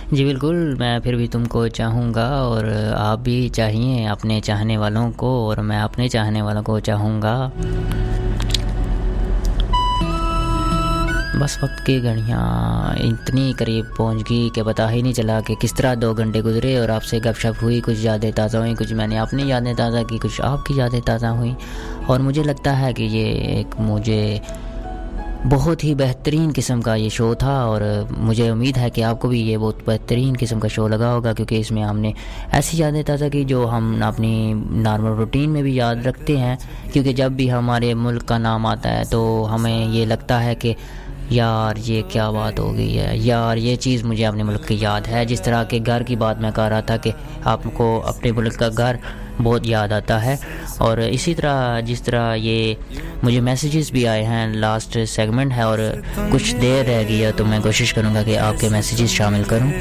جی بالکل، میں پھر بھی تم کو چاہوں گا اور آپ بھی چاہیے اپنے چاہنے والوں کو، اور میں اپنے چاہنے والوں کو چاہوں گا۔ بس وقت کی گھڑیاں اتنی قریب پہنچ گئی کہ پتہ ہی نہیں چلا کہ کس طرح 2 گھنٹے گزرے، اور آپ سے گپ شپ ہوئی، کچھ یادیں تازہ ہوئیں، کچھ میں نے اپنی یادیں تازہ کی، کچھ آپ کی یادیں تازہ ہوئیں، اور مجھے لگتا ہے کہ یہ ایک مجھے بہت ہی بہترین قسم کا یہ شو تھا، اور مجھے امید ہے کہ آپ کو بھی یہ بہت بہترین قسم کا شو لگا ہوگا، کیونکہ اس میں ہم نے ایسی یادیں تازہ کی جو ہم اپنی نارمل روٹین میں بھی یاد رکھتے ہیں، کیونکہ جب بھی ہمارے ملک کا نام آتا ہے تو ہمیں یہ لگتا ہے کہ یار یہ کیا بات ہو گئی ہے، یار یہ چیز مجھے اپنے ملک کی یاد ہے۔ جس طرح کہ گھر کی بات میں کہہ رہا تھا کہ آپ کو اپنے ملک کا گھر بہت یاد آتا ہے، اور اسی طرح جس طرح یہ مجھے میسیجز بھی آئے ہیں، لاسٹ سیگمنٹ ہے اور کچھ دیر رہ گئی ہے، تو میں کوشش کروں گا کہ آپ کے میسیجز شامل کروں۔